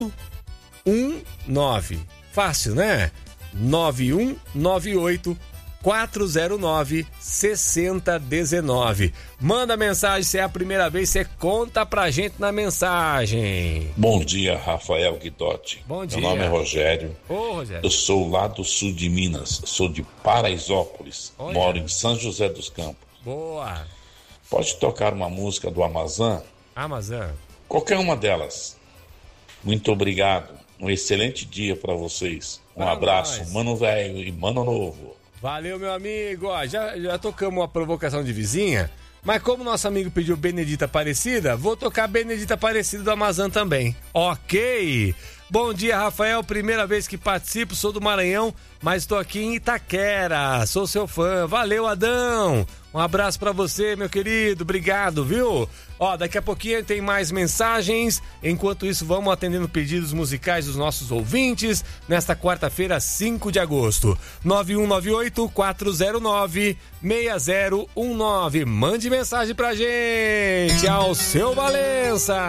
9198-409. Fácil, né? 9198-409-6019. Manda mensagem, se é a primeira vez, você conta pra gente na mensagem. Bom dia, Rafael Guidotti. Bom dia. Meu nome é Rogério. Ô, Rogério. Eu sou lá do sul de Minas, sou de Paraisópolis. Olha. Moro em São José dos Campos. Boa. Pode tocar uma música do Amazon? Amazon. Qualquer uma delas. Muito obrigado. Um excelente dia para vocês. Um Pra abraço, nós. mano velho e mano novo. Valeu, meu amigo. Ó, já tocamos uma provocação de vizinha, mas como nosso amigo pediu Benedita Aparecida, vou tocar Benedita Aparecida do Amazon também. Ok. Bom dia, Rafael. Primeira vez que participo, sou do Maranhão, mas estou aqui em Itaquera. Sou seu fã. Valeu, Adão. Um abraço pra você, meu querido. Obrigado, viu? Ó, daqui a pouquinho tem mais mensagens. Enquanto isso, vamos atendendo pedidos musicais dos nossos ouvintes nesta quarta-feira, 5 de agosto. 9198-409-6019. Mande mensagem pra gente. Ao seu Valença.